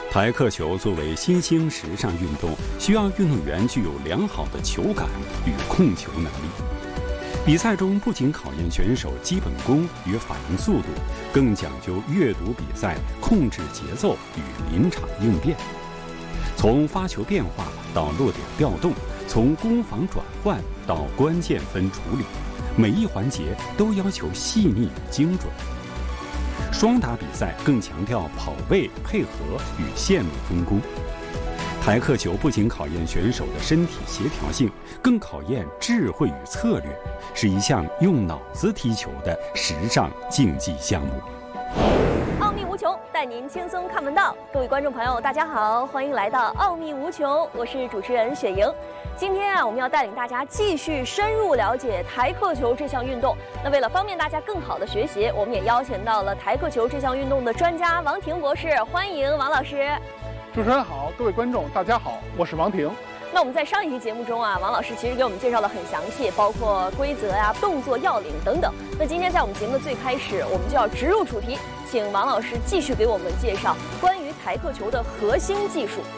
台客球作为新兴时尚运动，需要运动员具有良好的球感与控球能力。比赛中不仅考验选手基本功与反应速度，更讲究阅读比赛、控制节奏与临场应变。从发球变化到落点调动，从攻防转换到关键分处理，每一环节都要求细腻精准。双打比赛更强调跑位配合与线路分工。台客球不仅考验选手的身体协调性，更考验智慧与策略，是一项用脑子踢球的时尚竞技项目。 奥秘无穷，带您轻松看门道。各位观众朋友，大家好，欢迎来到奥秘无穷，我是主持人雪莹。今天我们要带领大家继续深入了解台客球这项运动。那为了方便大家更好的学习，我们也邀请到了台客球这项运动的专家王婷博士，欢迎王老师。 主持人好，各位观众大家好，我是王婷。 那我们在上一期节目中王老师其实给我们介绍的很详细，包括规则动作要领等等。那今天在我们节目的最开始，我们就要直入主题，请王老师继续给我们介绍关于台客球的核心技术。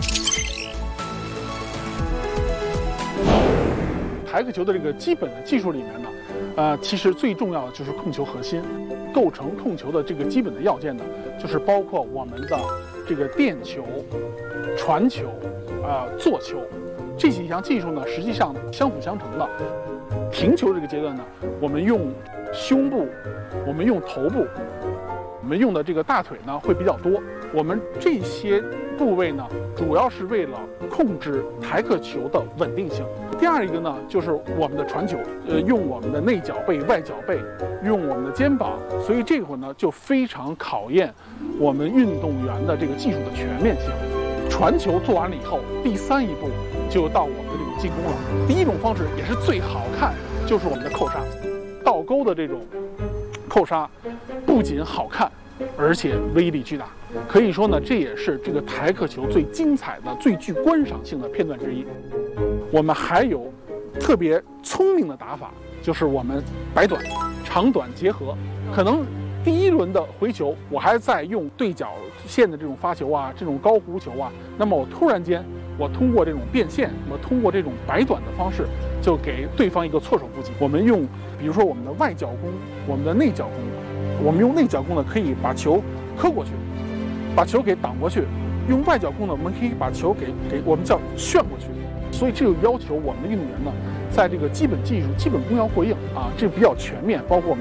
台客球的这个基本的技术里面呢，其实最重要的就是控球核心。构成控球的这个基本的要件呢，就是包括我们的这个垫球、传球、做球这几项技术呢，实际上相辅相成的。停球这个阶段呢，我们用胸部，我们用头部，我们用的这个大腿呢会比较多。我们这些部位呢，主要是为了控制台客球的稳定性。第二一个呢，就是我们的传球，用我们的内脚背、外脚背，用我们的肩膀，所以这会呢就非常考验我们运动员的这个技术的全面性。传球做完了以后，第三一步就到我们的这个进攻了。第一种方式也是最好看，就是我们的扣杀，倒钩的这种扣杀，不仅好看，而且威力巨大。可以说呢，这也是这个台客球最精彩的、最具观赏性的片段之一。我们还有特别聪明的打法，就是我们摆短、长短结合。可能第一轮的回球，我还在用对角线的这种发球这种高弧球那么我突然间，我通过这种变线，我通过这种摆短的方式，就给对方一个措手不及。我们用，比如说我们的外脚弓，我们的内脚弓，我们用内脚弓呢，可以把球磕过去，把球给挡过去；用外脚弓呢，我们可以把球给我们叫旋过去。所以这就要求我们的运动员呢，在这个基本技术、基本功要过硬这比较全面，包括我们